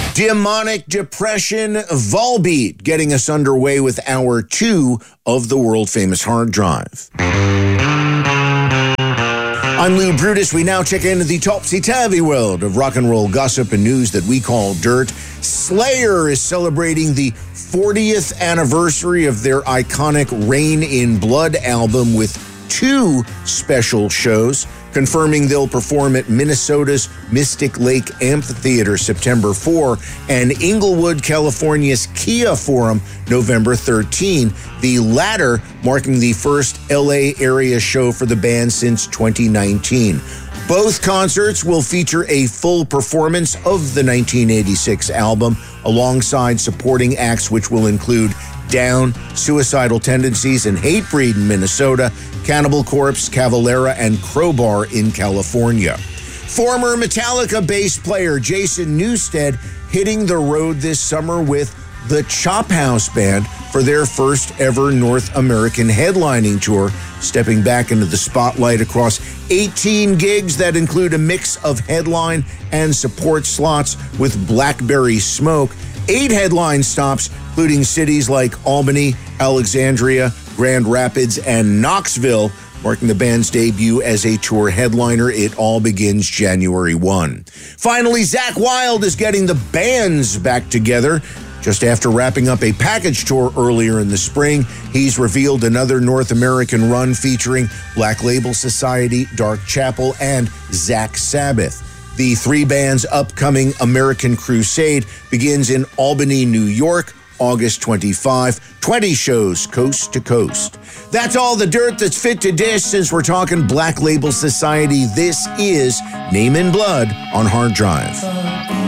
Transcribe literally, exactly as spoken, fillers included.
Demonic Depression, Volbeat, getting us underway with hour two of the world-famous Hard Drive. I'm Lou Brutus. We now check into the topsy-turvy world of rock and roll gossip and news that we call dirt. Slayer is celebrating the fortieth anniversary of their iconic Rain in Blood album with two special shows, confirming they'll perform at Minnesota's Mystic Lake Amphitheater September fourth and Inglewood, California's Kia Forum November thirteenth, the latter marking the first L A area show for the band since twenty nineteen. Both concerts will feature a full performance of the nineteen eighty-six album alongside supporting acts which will include Down, Suicidal Tendencies, and Hatebreed in Minnesota, Cannibal Corpse, Cavalera, and Crowbar in California. Former Metallica bass player Jason Newsted hitting the road this summer with the Chop House Band for their first ever North American headlining tour, stepping back into the spotlight across eighteen gigs that include a mix of headline and support slots with Blackberry Smoke, eight headline stops, including cities like Albany, Alexandria, Grand Rapids, and Knoxville, marking the band's debut as a tour headliner. It all begins January first. Finally, Zakk Wylde is getting the bands back together. Just after wrapping up a package tour earlier in the spring, he's revealed another North American run featuring Black Label Society, Dark Chapel, and Zack Sabbath. The three bands' upcoming American Crusade begins in Albany, New York, August twenty-fifth, twenty shows coast to coast. That's all the dirt that's fit to dish. Since we're talking Black Label Society, this is Name in Blood on Hard Drive.